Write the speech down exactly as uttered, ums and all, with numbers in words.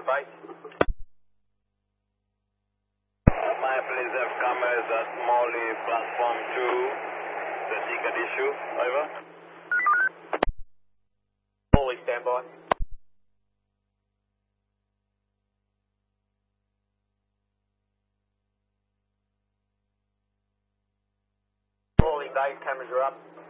base. My police have cameras at Morley platform two. The ticket issue. Over. Morley, standby. Morley base, cameras are up.